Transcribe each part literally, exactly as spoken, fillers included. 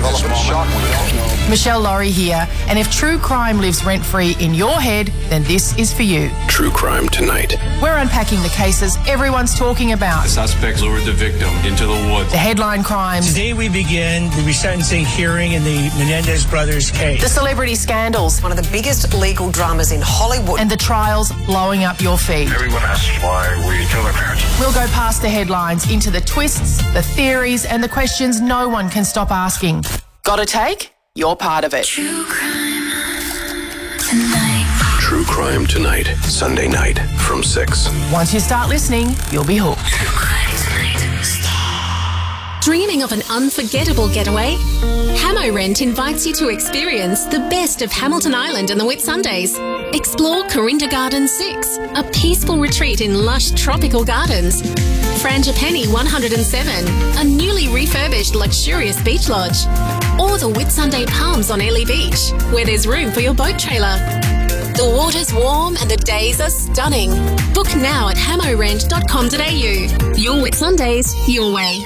develop a shock. We don't know. Michelle Laurie here, and if true crime lives rent-free in your head, then this is for you. True Crime Tonight. We're unpacking the cases everyone's talking about. The suspects lured the victim into the woods. The headline crimes. Today we begin the resentencing hearing in the Menendez brothers case. The celebrity scandals. One of the biggest legal dramas in Hollywood. And the trials blowing up your feed. Everyone asks why we kill our parents. We'll go past the headlines into the twists, the theories, and the questions no one can stop asking. Got a take? You're part of it. True Crime Tonight. True Crime Tonight. Sunday night from six. Once you start listening, you'll be hooked. True Crime Tonight. Dreaming of an unforgettable getaway? Hamo Rent invites you to experience the best of Hamilton Island and the Whitsundays. Explore Corinda Gardens six, a peaceful retreat in lush tropical gardens. Frangipani one oh seven, a newly refurbished luxurious beach lodge. Or the Whitsunday Palms on Airlie Beach, where there's room for your boat trailer. The water's warm and the days are stunning. Book now at hamo rent dot com dot a u. Your Whitsundays, your way.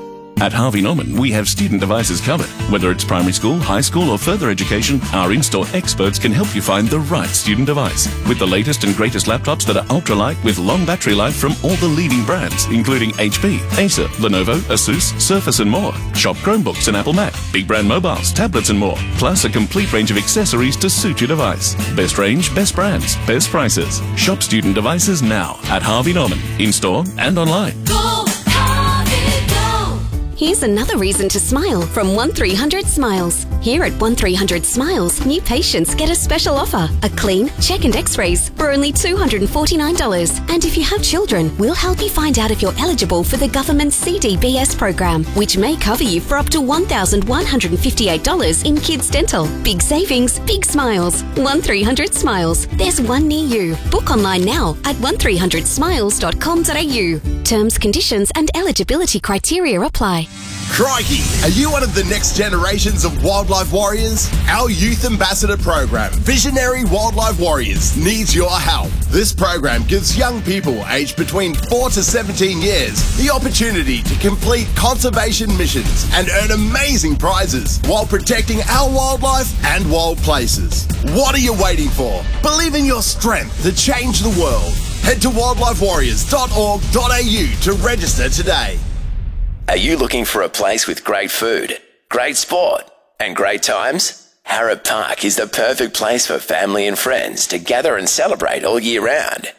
At Harvey Norman, we have student devices covered. Whether it's primary school, high school, or further education, our in-store experts can help you find the right student device. With the latest and greatest laptops that are ultra-light with long battery life from all the leading brands, including H P, Acer, Lenovo, Asus, Surface, and more. Shop Chromebooks and Apple Mac, big brand mobiles, tablets, and more. Plus a complete range of accessories to suit your device. Best range, best brands, best prices. Shop student devices now at Harvey Norman, in-store and online. Go, Harvey, go! Here's another reason to smile from one three hundred Smiles. Here at one three hundred Smiles, new patients get a special offer. A clean, check and x-rays for only two hundred forty-nine dollars. And if you have children, we'll help you find out if you're eligible for the government's C D B S program, which may cover you for up to one thousand one hundred fifty-eight dollars in kids' dental. Big savings, big smiles. one three hundred Smiles. There's one near you. Book online now at one three hundred smiles dot com dot a u. Terms, conditions and eligibility criteria apply. Crikey! Are you one of the next generations of wildlife warriors? Our Youth Ambassador program, Visionary Wildlife Warriors, needs your help. This program gives young people aged between four to seventeen years the opportunity to complete conservation missions and earn amazing prizes while protecting our wildlife and wild places. What are you waiting for? Believe in your strength to change the world. Head to wildlife warriors dot org dot a u to register today. Are you looking for a place with great food, great sport, and great times? Harrop Park is the perfect place for family and friends to gather and celebrate all year round.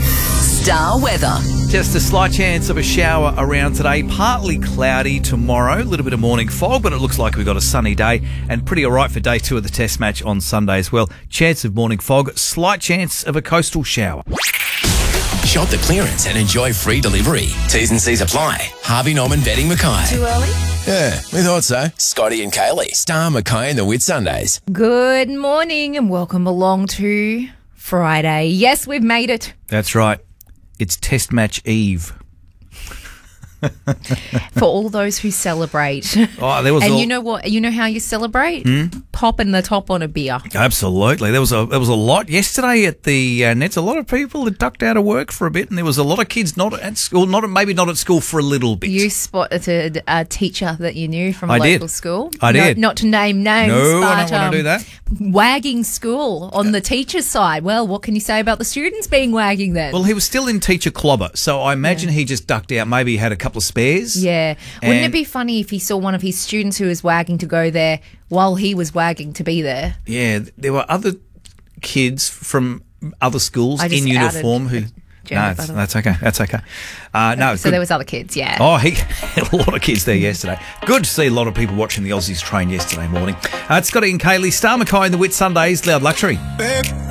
Star weather. Just a slight chance of a shower around today. Partly cloudy tomorrow. A little bit of morning fog, but it looks like we've got a sunny day and pretty all right for day two of the test match on Sunday as well. Chance of morning fog. Slight chance of a coastal shower. Shop the clearance and enjoy free delivery. T's and C's apply. Harvey Norman Betting Mackay. Too early? Yeah, we thought so. Scotty and Kaylee. Star Mackay and the Whitsundays. Good morning and welcome along to Friday. Yes, we've made it. That's right. It's test match eve. For all those who celebrate. Oh, there was and all... you know what? You know how you celebrate? Hmm? Popping the top on a beer. Absolutely. There was a there was a lot yesterday at the uh, Nets. A lot of people had ducked out of work for a bit, and there was a lot of kids not at school, not maybe not at school for a little bit. You spotted a teacher that you knew from a I local did. school. I no, did. Not to name names. No, but, I don't want um, to do that. Wagging school on the teacher's side. Well, what can you say about the students being wagging then? Well, he was still in teacher clobber, so I imagine yeah. he just ducked out. Maybe he had a couple of spares. Yeah. Yeah. Wouldn't it be funny if he saw one of his students who was wagging to go there while he was wagging to be there? Yeah, there were other kids from other schools in uniform who... No, that's, that's okay. That's okay. Uh, no, so good. there was other kids, yeah. Oh, he had a lot of kids there yesterday. Good to see a lot of people watching the Aussies train yesterday morning. Uh, it's Scotty and Kaylee, Star Mackay and the Whitsundays, Loud Luxury. Babe.